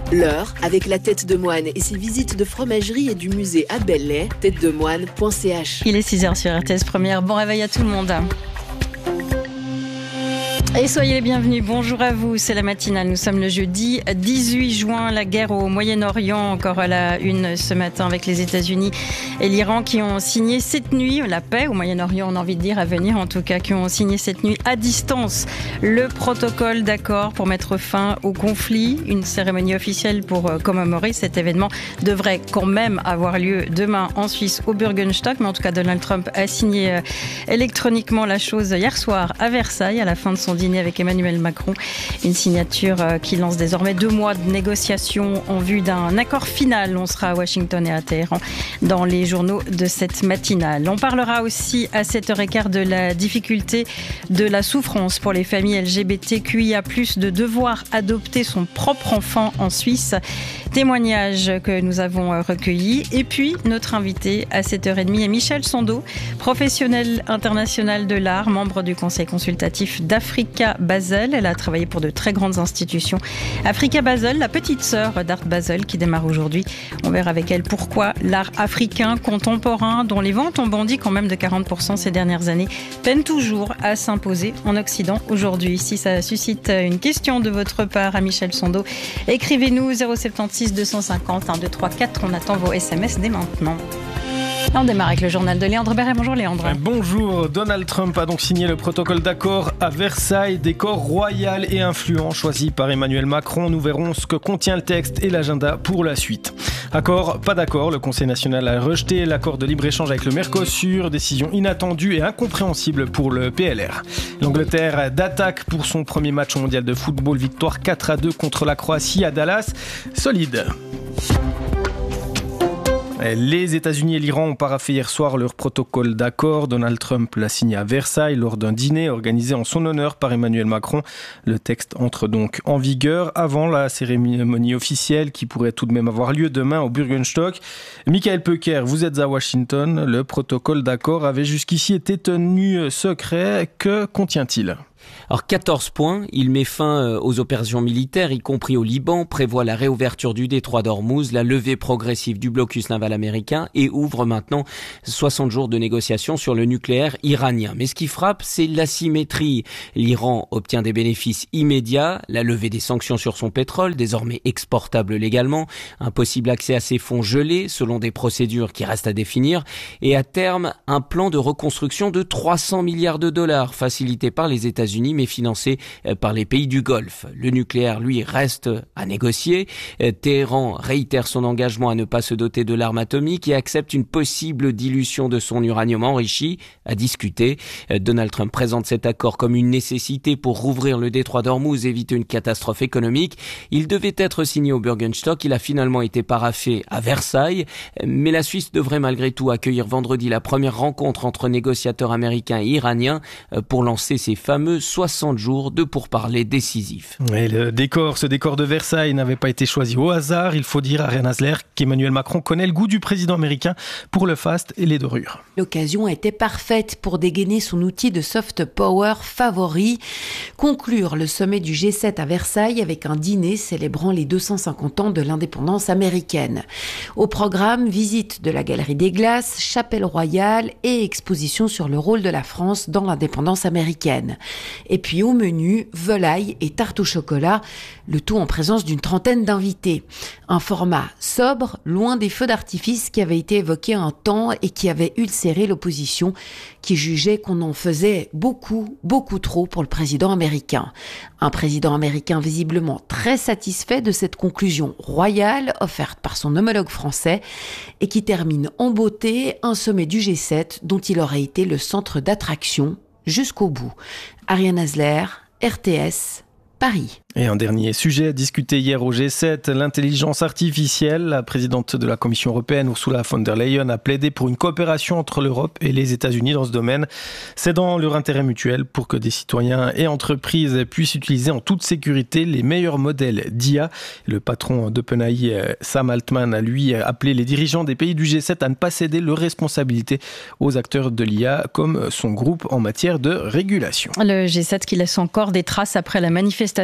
L'heure, avec la tête de moine et ses visites de fromagerie et du musée à Belley, têtedemoine.ch. Il est 6h sur RTS Première. Bon réveil à tout le monde. Et soyez les bienvenus, bonjour à vous, c'est la matinale, nous sommes le jeudi 18 juin, la guerre au Moyen-Orient, encore à la une ce matin avec les États-Unis et l'Iran qui ont signé cette nuit, la paix au Moyen-Orient on a envie de dire à venir en tout cas, qui ont signé cette nuit à distance le protocole d'accord pour mettre fin au conflit, une cérémonie officielle pour commémorer cet événement devrait quand même avoir lieu demain en Suisse au Bürgenstock, mais en tout cas Donald Trump a signé électroniquement la chose hier soir à Versailles à la fin de son dîner avec Emmanuel Macron. Une signature qui lance désormais 2 mois de négociations en vue d'un accord final. On sera à Washington et à Téhéran dans les journaux de cette matinale. On parlera aussi à 7h15 de la difficulté de la souffrance pour les familles LGBTQIA+, de devoir adopter son propre enfant en Suisse. Témoignage que nous avons recueilli. Et puis, notre invité à 7h30 est Michèle Sando, professionnelle internationale de l'art, membre du conseil consultatif d'Africa Basel. Elle a travaillé pour de très grandes institutions. Africa Basel, la petite sœur d'Art Basel qui démarre aujourd'hui. On verra avec elle pourquoi l'art africain contemporain, dont les ventes ont bondi quand même de 40% ces dernières années, peine toujours à s'imposer en Occident aujourd'hui. Si ça suscite une question de votre part à Michèle Sando, écrivez-nous 076 250 1234. On attend vos SMS dès maintenant. On démarre avec le journal de Léandre Berret. Bonjour Léandre. Bonjour. Donald Trump a donc signé le protocole d'accord à Versailles, décor royal et influent choisi par Emmanuel Macron. Nous verrons ce que contient le texte et l'agenda pour la suite. Accord, pas d'accord. Le Conseil national a rejeté l'accord de libre-échange avec le Mercosur, décision inattendue et incompréhensible pour le PLR. L'Angleterre d'attaque pour son premier match au mondial de football, victoire 4-2 contre la Croatie à Dallas. Solide. Les États-Unis et l'Iran ont paraphé hier soir leur protocole d'accord. Donald Trump l'a signé à Versailles lors d'un dîner organisé en son honneur par Emmanuel Macron. Le texte entre donc en vigueur avant la cérémonie officielle qui pourrait tout de même avoir lieu demain au Bürgenstock. Michael Peucker, vous êtes à Washington. Le protocole d'accord avait jusqu'ici été tenu secret. Que contient-il ? Alors 14 points, il met fin aux opérations militaires, y compris au Liban, prévoit la réouverture du détroit d'Ormuz, la levée progressive du blocus naval américain et ouvre maintenant 60 jours de négociations sur le nucléaire iranien. Mais ce qui frappe, c'est l'asymétrie. L'Iran obtient des bénéfices immédiats, la levée des sanctions sur son pétrole, désormais exportable légalement, un possible accès à ses fonds gelés selon des procédures qui restent à définir, et à terme, un plan de reconstruction de 300 milliards de dollars facilité par les États-Unis mais financé par les pays du Golfe. Le nucléaire, lui, reste à négocier. Téhéran réitère son engagement à ne pas se doter de l'arme atomique et accepte une possible dilution de son uranium enrichi à discuter. Donald Trump présente cet accord comme une nécessité pour rouvrir le détroit d'Ormuz et éviter une catastrophe économique. Il devait être signé au Bürgenstock. Il a finalement été paraphé à Versailles. Mais la Suisse devrait malgré tout accueillir vendredi la première rencontre entre négociateurs américains et iraniens pour lancer ces fameux 60 jours de pourparlers décisifs. Et ce décor de Versailles n'avait pas été choisi au hasard. Il faut dire à Ariane Hasler qu'Emmanuel Macron connaît le goût du président américain pour le faste et les dorures. L'occasion était parfaite pour dégainer son outil de soft power favori. Conclure le sommet du G7 à Versailles avec un dîner célébrant les 250 ans de l'indépendance américaine. Au programme, visite de la Galerie des Glaces, chapelle royale et exposition sur le rôle de la France dans l'indépendance américaine. Et puis au menu, volaille et tarte au chocolat, le tout en présence d'une trentaine d'invités. Un format sobre, loin des feux d'artifice qui avaient été évoqués un temps et qui avaient ulcéré l'opposition, qui jugeait qu'on en faisait beaucoup trop pour le président américain. Un président américain visiblement très satisfait de cette conclusion royale offerte par son homologue français et qui termine en beauté un sommet du G7 dont il aurait été le centre d'attraction jusqu'au bout. Ariane Hasler, RTS, Paris. Et un dernier sujet discuté hier au G7, l'intelligence artificielle. La présidente de la Commission européenne, Ursula von der Leyen, a plaidé pour une coopération entre l'Europe et les États-Unis dans ce domaine. C'est dans leur intérêt mutuel pour que des citoyens et entreprises puissent utiliser en toute sécurité les meilleurs modèles d'IA. Le patron d'OpenAI, Sam Altman, a lui appelé les dirigeants des pays du G7 à ne pas céder leurs responsabilités aux acteurs de l'IA comme son groupe en matière de régulation. Le G7 qui laisse encore des traces après la manifestation de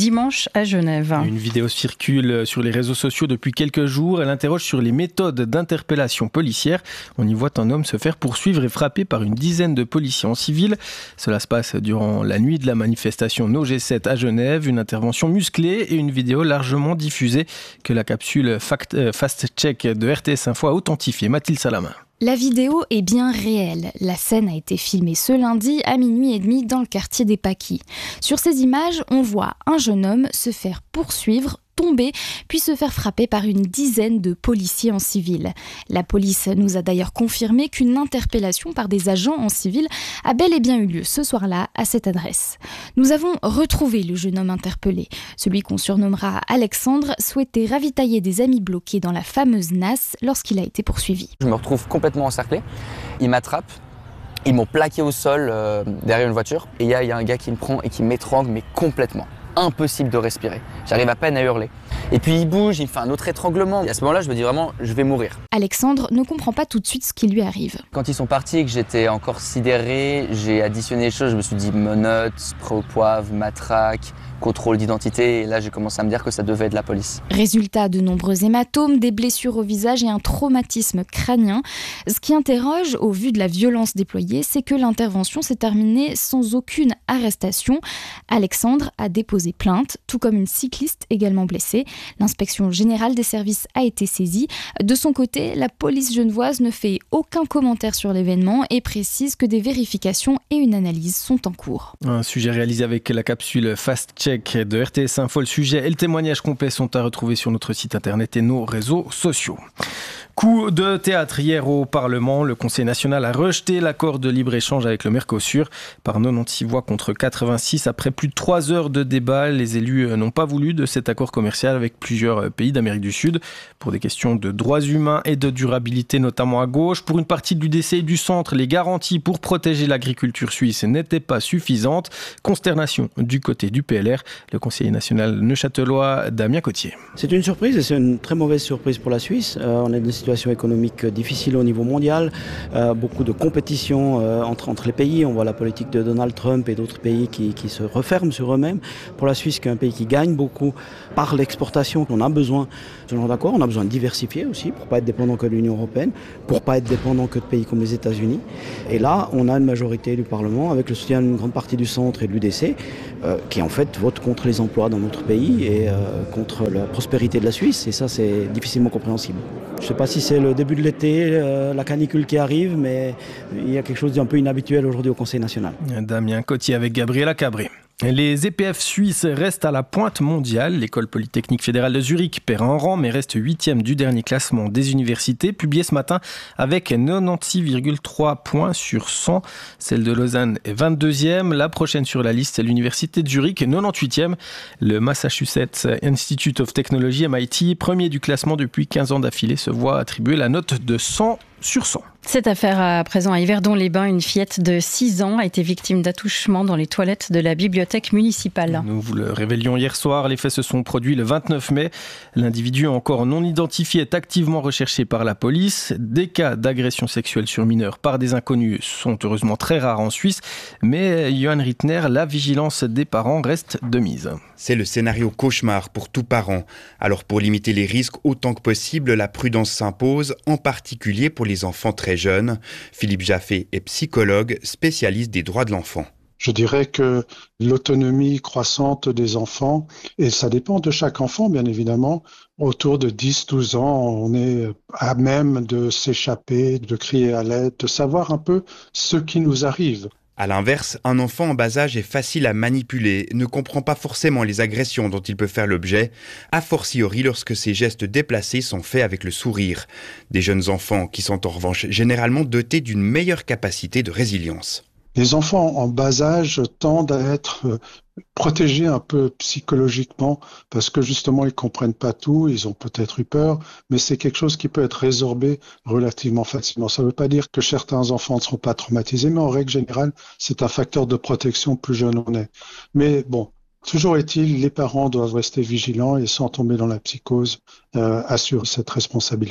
dimanche à Genève. Une vidéo circule sur les réseaux sociaux depuis quelques jours. Elle interroge sur les méthodes d'interpellation policière. On y voit un homme se faire poursuivre et frapper par une dizaine de policiers en civil. Cela se passe durant la nuit de la manifestation No G7 à Genève. Une intervention musclée et une vidéo largement diffusée que la capsule Fast Check de RTS Info a authentifiée. Mathilde Salamin. La vidéo est bien réelle. La scène a été filmée ce lundi à 00h30 dans le quartier des Paquis. Sur ces images, on voit un jeune homme se faire poursuivre, tomber, puis se faire frapper par une dizaine de policiers en civil. La police nous a d'ailleurs confirmé qu'une interpellation par des agents en civil a bel et bien eu lieu ce soir-là à cette adresse. Nous avons retrouvé le jeune homme interpellé. Celui qu'on surnommera Alexandre souhaitait ravitailler des amis bloqués dans la fameuse NAS lorsqu'il a été poursuivi. Je me retrouve complètement encerclé. Ils m'attrapent. Ils m'ont plaqué au sol derrière une voiture. Et il y a un gars qui me prend et qui m'étrangle, mais complètement. Impossible de respirer. J'arrive à peine à hurler. Et puis il bouge, il me fait un autre étranglement. Et à ce moment-là, je me dis vraiment, je vais mourir. Alexandre ne comprend pas tout de suite ce qui lui arrive. Quand ils sont partis et que j'étais encore sidéré, j'ai additionné les choses. Je me suis dit menottes, spray au poivre, matraque, contrôle d'identité. Et là, j'ai commencé à me dire que ça devait être la police. Résultat, de nombreux hématomes, des blessures au visage et un traumatisme crânien. Ce qui interroge, au vu de la violence déployée, c'est que l'intervention s'est terminée sans aucune arrestation. Alexandre a déposé plainte, tout comme une cycliste également blessée. L'inspection générale des services a été saisie. De son côté, la police genevoise ne fait aucun commentaire sur l'événement et précise que des vérifications et une analyse sont en cours. Un sujet réalisé avec la capsule Fast Check de RTS Info. Le sujet et le témoignage complet sont à retrouver sur notre site internet et nos réseaux sociaux. Coup de théâtre hier au Parlement. Le Conseil national a rejeté l'accord de libre-échange avec le Mercosur par 96 voix contre 86. Après plus de 3 heures de débat, les élus n'ont pas voulu de cet accord commercial avec plusieurs pays d'Amérique du Sud pour des questions de droits humains et de durabilité, notamment à gauche. Pour une partie de l'UDC et du centre, les garanties pour protéger l'agriculture suisse n'étaient pas suffisantes. Consternation du côté du PLR. Le conseiller national neuchâtelois Damien Cotier. C'est une surprise et c'est une très mauvaise surprise pour la Suisse. On est dans une situation économique difficile au niveau mondial, beaucoup de compétition entre les pays. On voit la politique de Donald Trump et d'autres pays qui se referment sur eux-mêmes. Pour la Suisse, qui est un pays qui gagne beaucoup par l'exportation, on a besoin de ce genre d'accord. On a besoin de diversifier aussi pour ne pas être dépendant que de l'Union européenne, pour ne pas être dépendant que de pays comme les États-Unis. Et là, on a une majorité du Parlement avec le soutien d'une grande partie du centre et de l'UDC qui en fait vote contre les emplois dans notre pays et contre la prospérité de la Suisse. Et ça, c'est difficilement compréhensible. Je ne sais pas si c'est le début de l'été, la canicule qui arrive, mais il y a quelque chose d'un peu inhabituel aujourd'hui au Conseil national. Damien Cotier avec Gabriela Cabré. Les EPF suisses restent à la pointe mondiale. L'école polytechnique fédérale de Zurich perd un rang mais reste 8e du dernier classement des universités, publié ce matin avec 96,3 points sur 100. Celle de Lausanne est 22e. La prochaine sur la liste, c'est l'université de Zurich, 98e. Le Massachusetts Institute of Technology, MIT, premier du classement depuis 15 ans d'affilée, se voit attribuer la note de 100 sur 100. Cette affaire à présent à Yverdon-les-Bains, une fillette de 6 ans a été victime d'attouchement dans les toilettes de la bibliothèque municipale. Nous vous le révélions hier soir, les faits se sont produits le 29 mai. L'individu encore non identifié est activement recherché par la police. Des cas d'agression sexuelle sur mineurs par des inconnus sont heureusement très rares en Suisse, mais Johan Rittner, la vigilance des parents reste de mise. C'est le scénario cauchemar pour tout parent. Alors pour limiter les risques autant que possible, la prudence s'impose, en particulier pour les enfants très jeunes. Philippe Jaffé est psychologue, spécialiste des droits de l'enfant. Je dirais que l'autonomie croissante des enfants, et ça dépend de chaque enfant bien évidemment, autour de 10-12 ans, on est à même de s'échapper, de crier à l'aide, de savoir un peu ce qui nous arrive. À l'inverse, un enfant en bas âge est facile à manipuler, ne comprend pas forcément les agressions dont il peut faire l'objet, a fortiori lorsque ces gestes déplacés sont faits avec le sourire. Des jeunes enfants qui sont en revanche généralement dotés d'une meilleure capacité de résilience. Les enfants en bas âge tendent à être protégés un peu psychologiquement parce que justement ils comprennent pas tout, ils ont peut-être eu peur, mais c'est quelque chose qui peut être résorbé relativement facilement. Ça ne veut pas dire que certains enfants ne seront pas traumatisés, mais en règle générale, c'est un facteur de protection plus jeune on est. Mais bon, toujours est-il, les parents doivent rester vigilants et sans tomber dans la psychose, assurer cette responsabilité.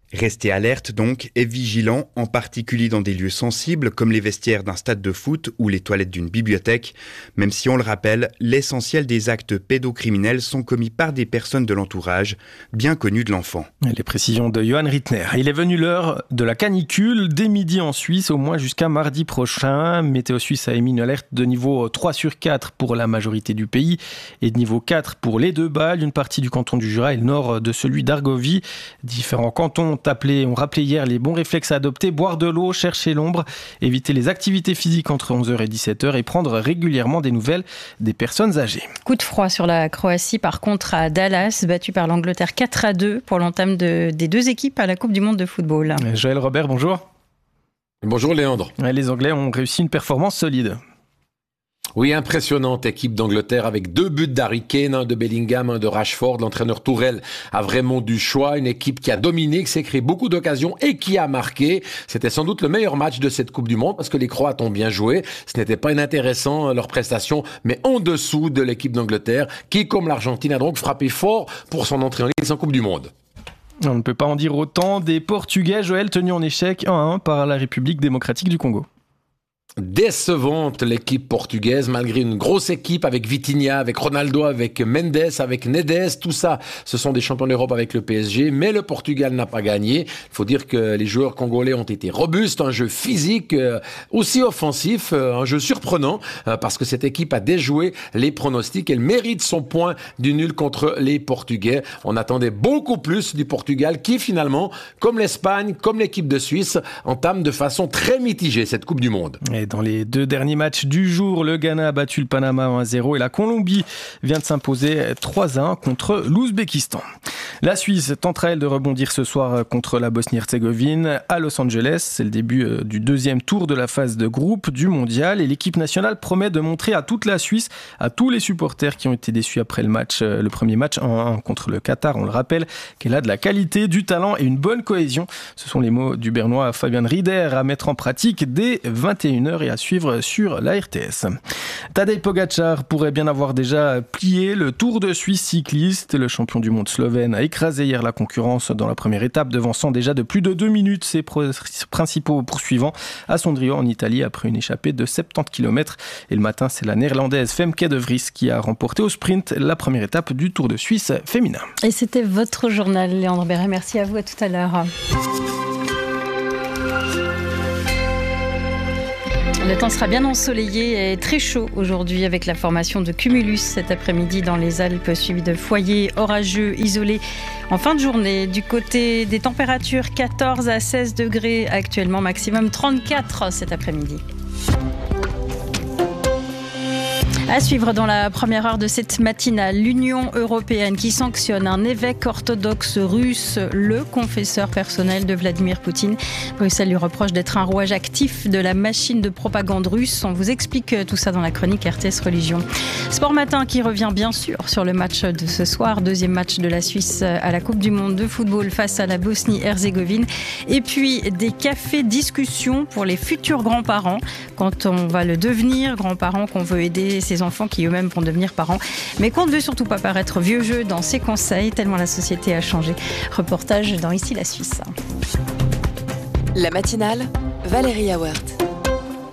Restez alerte donc et vigilant, en particulier dans des lieux sensibles comme les vestiaires d'un stade de foot ou les toilettes d'une bibliothèque. Même si on le rappelle, l'essentiel des actes pédocriminels sont commis par des personnes de l'entourage, bien connues de l'enfant. Les précisions de Johan Rittner. Il est venu l'heure de la canicule, dès midi en Suisse, au moins jusqu'à mardi prochain. Météo Suisse a émis une alerte de niveau 3 sur 4 pour la majorité du pays et de niveau 4 pour les Deux-Balles, une partie du canton du Jura et le nord de celui d'Argovie. Différents cantons ont rappelé hier les bons réflexes à adopter, boire de l'eau, chercher l'ombre, éviter les activités physiques entre 11h et 17h et prendre régulièrement des nouvelles des personnes âgées. Coup de froid sur la Croatie, par contre à Dallas, battue par l'Angleterre 4-2 pour l'entame des deux équipes à la Coupe du Monde de football. Joël Robert, bonjour. Bonjour Léandre. Les Anglais ont réussi une performance solide. Oui, impressionnante équipe d'Angleterre avec 2 buts d'Harry Kane, un de Bellingham, un de Rashford. L'entraîneur Tourelle a vraiment du choix. Une équipe qui a dominé, qui s'est créé beaucoup d'occasions et qui a marqué. C'était sans doute le meilleur match de cette Coupe du Monde parce que les Croates ont bien joué. Ce n'était pas inintéressant leur prestation, mais en dessous de l'équipe d'Angleterre qui, comme l'Argentine, a donc frappé fort pour son entrée en lice en Coupe du Monde. On ne peut pas en dire autant des Portugais, Joël, tenus en échec 1-1 par la République démocratique du Congo. Décevante l'équipe portugaise, malgré une grosse équipe avec Vitinha, avec Ronaldo, avec Mendes, avec Nedes, tout ça, ce sont des champions d'Europe avec le PSG, mais le Portugal n'a pas gagné. Il faut dire que les joueurs congolais ont été robustes, un jeu physique, aussi offensif, un jeu surprenant, parce que cette équipe a déjoué les pronostics. Elle mérite son point du nul contre les Portugais. On attendait beaucoup plus du Portugal qui finalement, comme l'Espagne, comme l'équipe de Suisse, entame de façon très mitigée cette Coupe du Monde. Et dans les 2 derniers matchs du jour, le Ghana a battu le Panama 1-0 et la Colombie vient de s'imposer 3-1 contre l'Ouzbékistan. La Suisse tentera elle de rebondir ce soir contre la Bosnie-Herzégovine à Los Angeles. C'est le début du 2e tour de la phase de groupe du mondial et l'équipe nationale promet de montrer à toute la Suisse, à tous les supporters qui ont été déçus après le premier match 1-1 contre le Qatar, on le rappelle, qu'elle a de la qualité, du talent et une bonne cohésion. Ce sont les mots du Bernois Fabian Rieder à mettre en pratique dès 21h et à suivre sur la RTS. Tadej Pogačar pourrait bien avoir déjà plié le Tour de Suisse cycliste. Le champion du monde slovène a écrasé hier la concurrence dans la première étape, devançant déjà de plus de 2 minutes ses principaux poursuivants à Sondrio en Italie après une échappée de 70 km. Et le matin, c'est la néerlandaise Femke de Vries qui a remporté au sprint la première étape du Tour de Suisse féminin. Et c'était votre journal, Léandre Béret. Merci à vous, à tout à l'heure. Le temps sera bien ensoleillé et très chaud aujourd'hui avec la formation de cumulus cet après-midi dans les Alpes, suivi de foyers orageux isolés en fin de journée. Du côté des températures, 14 à 16 degrés actuellement, maximum 34 cet après-midi. À suivre dans la première heure de cette matinale, l'Union européenne qui sanctionne un évêque orthodoxe russe, le confesseur personnel de Vladimir Poutine. Bruxelles lui reproche d'être un rouage actif de la machine de propagande russe. On vous explique tout ça dans la chronique RTS Religion. Sport Matin qui revient bien sûr sur le match de ce soir, 2e match de la Suisse à la Coupe du Monde de football face à la Bosnie-Herzégovine. Et puis des cafés discussions pour les futurs grands-parents. Quand on va le devenir, grands-parents, qu'on veut aider ses enfants qui eux-mêmes vont devenir parents, mais qu'on ne veut surtout pas paraître vieux jeu dans ses conseils, tellement la société a changé. Reportage dans Ici la Suisse. La matinale, Valérie Awert.